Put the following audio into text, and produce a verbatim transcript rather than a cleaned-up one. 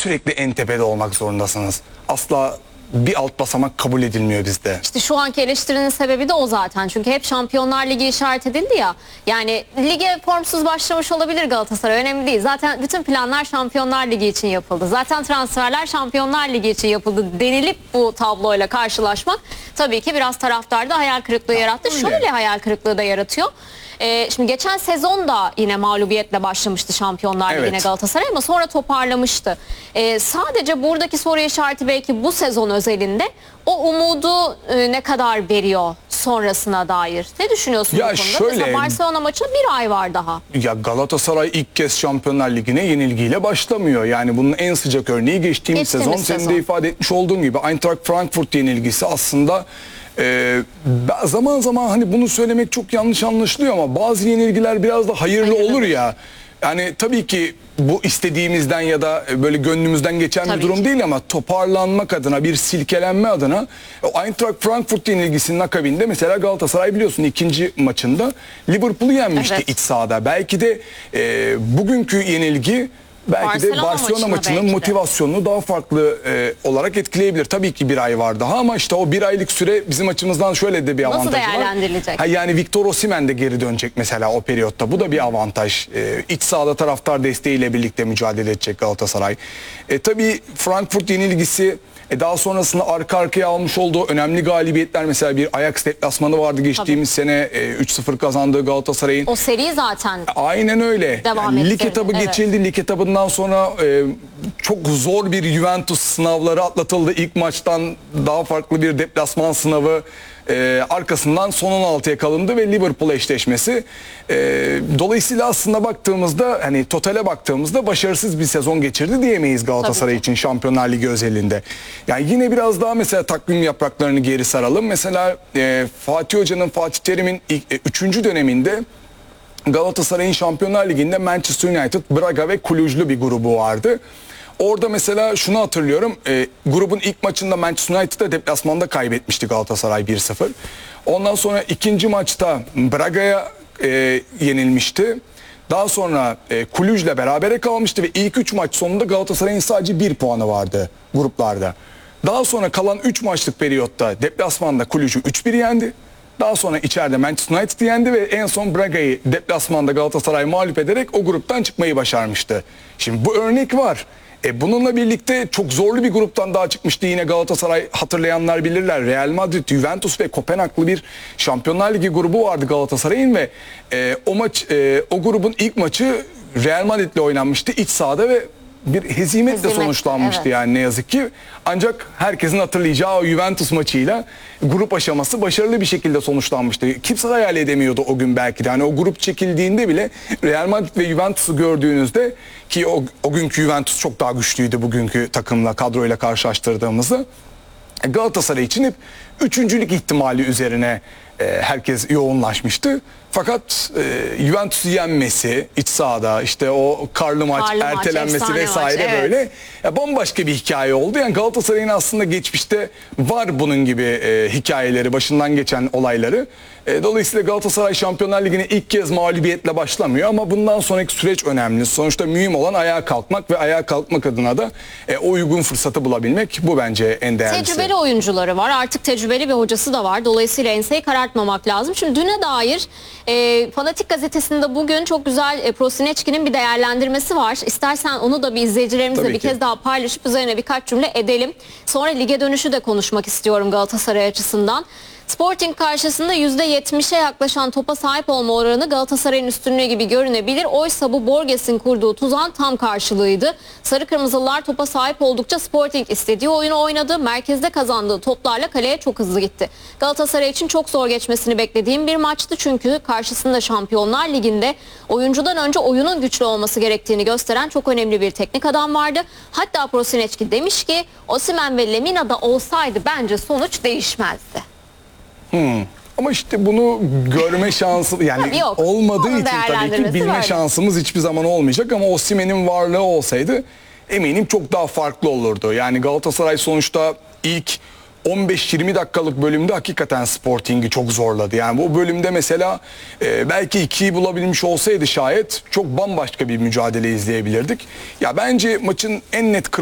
sürekli en tepede olmak zorundasınız. Asla bir alt basamak kabul edilmiyor bizde. İşte şu anki eleştirinin sebebi de o zaten. Çünkü hep Şampiyonlar Ligi işaret edildi ya. Yani lige formsuz başlamış olabilir Galatasaray. Önemli değil. Zaten bütün planlar Şampiyonlar Ligi için yapıldı. Zaten transferler Şampiyonlar Ligi için yapıldı denilip bu tabloyla karşılaşmak tabii ki biraz taraftarda hayal kırıklığı yarattı. Öyle. Şöyle hayal kırıklığı da yaratıyor. Ee, şimdi geçen sezon da yine mağlubiyetle başlamıştı Şampiyonlar Evet. Ligi'ne Galatasaray ama sonra toparlamıştı. Ee, sadece buradaki soru işareti belki bu sezon özelinde o umudu e, ne kadar veriyor sonrasına dair. Ne düşünüyorsun Ya bu konuda? şöyle- Mesela Barcelona maçına bir ay var daha. Ya Galatasaray ilk kez Şampiyonlar Ligi'ne yenilgiyle başlamıyor. Yani bunun en sıcak örneği geçtiğimiz, Geçtiğimiz sezon. Senin sezon. de ifade etmiş olduğun gibi Eintracht Frankfurt yenilgisi aslında e, zaman zaman hani bunu söylemek çok yanlış anlaşılıyor ama bazı yenilgiler biraz da hayırlı Hayırlıdır. olur ya. Yani tabii ki bu istediğimizden ya da böyle gönlümüzden geçen Tabii bir durum ki. değil ama toparlanmak adına, bir silkelenme adına o Eintracht Frankfurt yenilgisinin akabinde mesela Galatasaray biliyorsun ikinci maçında Liverpool'u yenmişti Evet. iç sahada. Belki de e, bugünkü yenilgi belki de Barcelona Barcelona maçına maçının belki de. motivasyonunu daha farklı e, olarak etkileyebilir. Tabii ki bir ay var daha ama işte o bir aylık süre bizim açımızdan şöyle de bir Nasıl avantajı var. değerlendirilecek? Ha, yani Victor Osimhen de geri dönecek mesela o periyotta. Bu da bir avantaj. E, iç sahada taraftar desteğiyle birlikte mücadele edecek Galatasaray. E, tabii Frankfurt yenilgisi e, daha sonrasında arka arkaya almış olduğu önemli galibiyetler, mesela bir Ajax deplasmanı vardı geçtiğimiz sene e, üç sıfır kazandığı Galatasaray'ın. O seri zaten Aynen öyle. Devam Yani lig ettirdi, etabı evet. geçildi. Lig etabından sonra e, çok zor bir Juventus sınavları atlatıldı. İlk maçtan daha farklı bir deplasman sınavı. E, arkasından son on altıya kalındı ve Liverpool eşleşmesi. E, dolayısıyla aslında baktığımızda, hani totale baktığımızda başarısız bir sezon geçirdi diyemeyiz Galatasaray Tabii ki. için Şampiyonlar Ligi özelinde. Yani yine biraz daha mesela takvim yapraklarını geri saralım. Mesela e, Fatih Hoca'nın, Fatih Terim'in ilk, e, üçüncü döneminde Galatasaray'ın Şampiyonlar Ligi'nde Manchester United, Braga ve Kulüclü bir grubu vardı. Orada mesela şunu hatırlıyorum. E, grubun ilk maçında Manchester United'a deplasmanda kaybetmişti Galatasaray bir sıfır. Ondan sonra ikinci maçta Braga'ya e, yenilmişti. Daha sonra e, Kulüc'le berabere kalmıştı ve ilk üç maç sonunda Galatasaray'ın sadece bir puanı vardı gruplarda. Daha sonra kalan üç maçlık periyotta deplasmanda Kulüc'ü üç bir yendi. Daha sonra içeride Manchester United'ı yendi ve en son Braga'yı deplasmanda Galatasaray mağlup ederek o gruptan çıkmayı başarmıştı. Şimdi bu örnek var. E bununla birlikte çok zorlu bir gruptan daha çıkmıştı yine Galatasaray, hatırlayanlar bilirler. Real Madrid, Juventus ve Kopenhag'lı bir Şampiyonlar Ligi grubu vardı Galatasaray'ın ve e, o maç e, o grubun ilk maçı Real Madrid'le oynanmıştı iç sahada ve bir hezimetle Hezimet, sonuçlanmıştı evet. yani ne yazık ki. Ancak herkesin hatırlayacağı o Juventus maçıyla grup aşaması başarılı bir şekilde sonuçlanmıştı. Kimse hayal edemiyordu o gün belki de. Hani o grup çekildiğinde bile Real Madrid ve Juventus'u gördüğünüzde, ki o, o günkü Juventus çok daha güçlüydü bugünkü takımla, kadroyla karşılaştırdığımızda, Galatasaray için hep üçüncülük ihtimali üzerine e, herkes yoğunlaşmıştı. Fakat e, Juventus'u yenmesi iç sahada, işte o karlı maç, Karlı maç, ertelenmesi efsane vesaire maç, evet. böyle ya bambaşka bir hikaye oldu. Yani Galatasaray'ın aslında geçmişte var bunun gibi e, hikayeleri, başından geçen olayları. E, dolayısıyla Galatasaray Şampiyonlar Ligi'ne ilk kez mağlubiyetle başlamıyor ama bundan sonraki süreç önemli. Sonuçta mühim olan ayağa kalkmak ve ayağa kalkmak adına da e, o uygun fırsatı bulabilmek. Bu bence en değerlisi. tecrübeli oyuncuları var. Artık tecrübeli bir hocası da var. Dolayısıyla enseyi karartmamak lazım. Şimdi düne dair e, Fanatik Gazetesi'nde bugün çok güzel e, Prosineçki'nin bir değerlendirmesi var. İstersen onu da bir izleyicilerimizle Tabii bir ki. kez daha paylaşıp üzerine birkaç cümle edelim. Sonra lige dönüşü de konuşmak istiyorum Galatasaray açısından. Sporting karşısında yüzde yetmişe yaklaşan topa sahip olma oranı Galatasaray'ın üstünlüğü gibi görünebilir. Oysa bu Borges'in kurduğu tuzağın tam karşılığıydı. Sarı Kırmızılılar topa sahip oldukça Sporting istediği oyunu oynadı. Merkezde kazandığı toplarla kaleye çok hızlı gitti. Galatasaray için çok zor geçmesini beklediğim bir maçtı. Çünkü karşısında Şampiyonlar Ligi'nde oyuncudan önce oyunun güçlü olması gerektiğini gösteren çok önemli bir teknik adam vardı. Hatta Prosineçki demiş ki Osimhen ve Lemina'da olsaydı bence sonuç değişmezdi. Hmm. Ama işte bunu görme şansı yani Yok, olmadığı onun için tabii ki değerlendirmesi bilme böyle. şansımız hiçbir zaman olmayacak ama Osimhen'in varlığı olsaydı eminim çok daha farklı olurdu. Yani Galatasaray sonuçta ilk on beş yirmi dakikalık bölümde hakikaten Sporting'i çok zorladı. Yani bu bölümde mesela e, belki ikiyi bulabilmiş olsaydı şayet çok bambaşka bir mücadele izleyebilirdik. Ya bence maçın en net